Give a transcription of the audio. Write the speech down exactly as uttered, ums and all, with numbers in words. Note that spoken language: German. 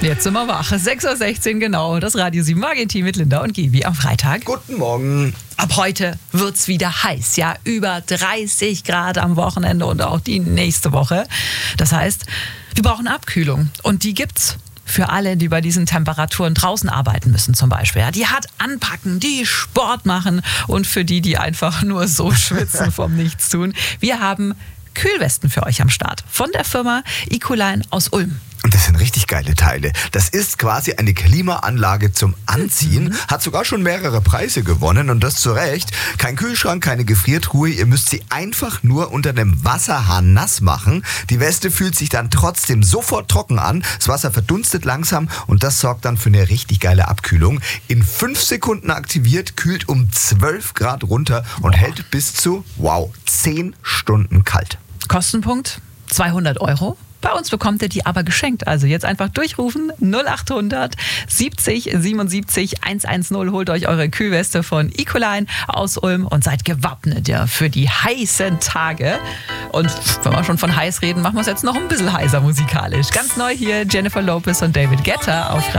Jetzt sind wir wach. sechs Uhr sechzehn genau. Das Radio sieben Morgen-Team mit Linda und Gibi am Freitag. Guten Morgen. Ab heute wird's wieder heiß. Ja, über dreißig Grad am Wochenende und auch die nächste Woche. Das heißt, wir brauchen Abkühlung. Und die gibt's. Für alle, die bei diesen Temperaturen draußen arbeiten müssen zum Beispiel. Ja, die hart anpacken, die Sport machen und für die, die einfach nur so schwitzen vom Nichtstun. Wir haben Kühlwesten für euch am Start von der Firma Ecoline aus Ulm. Und das sind richtig geile Teile. Das ist quasi eine Klimaanlage zum Anziehen. Mhm. Hat sogar schon mehrere Preise gewonnen und das zu Recht. Kein Kühlschrank, keine Gefriertruhe. Ihr müsst sie einfach nur unter dem Wasserhahn nass machen. Die Weste fühlt sich dann trotzdem sofort trocken an. Das Wasser verdunstet langsam und das sorgt dann für eine richtig geile Abkühlung. In fünf Sekunden aktiviert, kühlt um zwölf Grad runter und wow. hält bis zu, wow, zehn Stunden kalt. Kostenpunkt zweihundert Euro. Bei uns bekommt ihr die aber geschenkt. Also jetzt einfach durchrufen null acht hundert siebzig siebenundsiebzig hundertzehn. Holt euch eure Kühlweste von Ecoline aus Ulm und seid gewappnet ja, für die heißen Tage. Und wenn wir schon von heiß reden, machen wir es jetzt noch ein bisschen heißer musikalisch. Ganz neu hier Jennifer Lopez und David Guetta auf